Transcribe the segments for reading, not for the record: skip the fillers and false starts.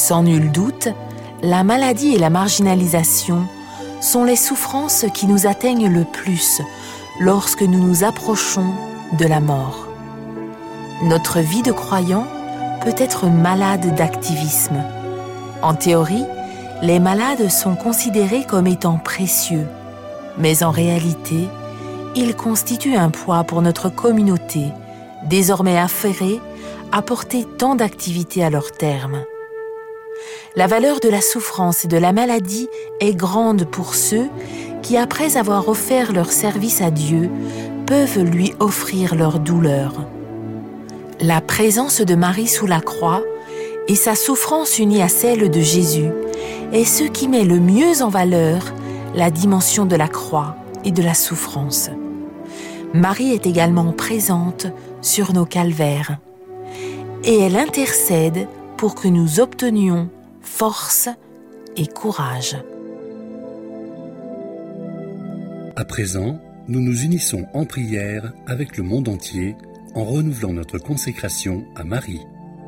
Sans nul doute, la maladie et la marginalisation sont les souffrances qui nous atteignent le plus lorsque nous nous approchons de la mort. Notre vie de croyant peut être malade d'activisme. En théorie, les malades sont considérés comme étant précieux, mais en réalité, ils constituent un poids pour notre communauté, désormais affairée à porter tant d'activités à leur terme. La valeur de la souffrance et de la maladie est grande pour ceux qui, après avoir offert leur service à Dieu, peuvent lui offrir leur douleur. La présence de Marie sous la croix et sa souffrance unie à celle de Jésus est ce qui met le mieux en valeur la dimension de la croix et de la souffrance. Marie est également présente sur nos calvaires et elle intercède pour que nous obtenions force et courage. À présent, nous nous unissons en prière avec le monde entier en renouvelant notre consécration à Marie.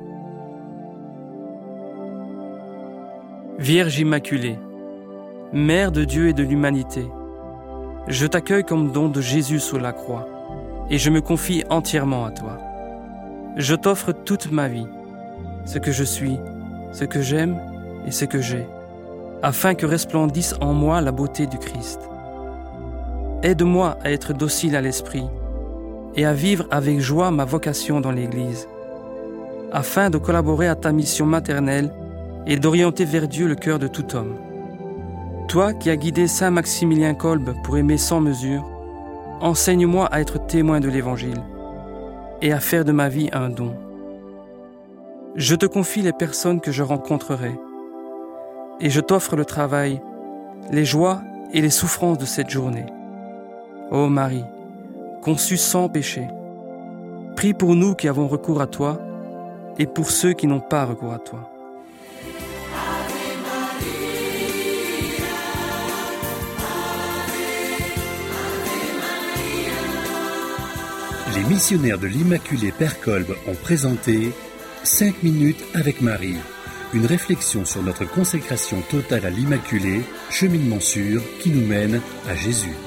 Vierge Immaculée, Mère de Dieu et de l'humanité, je t'accueille comme don de Jésus sous la croix et je me confie entièrement à toi. Je t'offre toute ma vie, ce que je suis, ce que j'aime et ce que j'ai, afin que resplendisse en moi la beauté du Christ. Aide-moi à être docile à l'esprit et à vivre avec joie ma vocation dans l'Église, afin de collaborer à ta mission maternelle et d'orienter vers Dieu le cœur de tout homme. Toi qui as guidé saint Maximilien Kolbe pour aimer sans mesure, enseigne-moi à être témoin de l'Évangile et à faire de ma vie un don. Je te confie les personnes que je rencontrerai et je t'offre le travail, les joies et les souffrances de cette journée. Ô Marie, conçue sans péché, prie pour nous qui avons recours à toi et pour ceux qui n'ont pas recours à toi. Les missionnaires de l'Immaculée Père Kolbe ont présenté 5 minutes avec Marie, une réflexion sur notre consécration totale à l'Immaculée, cheminement sûr qui nous mène à Jésus.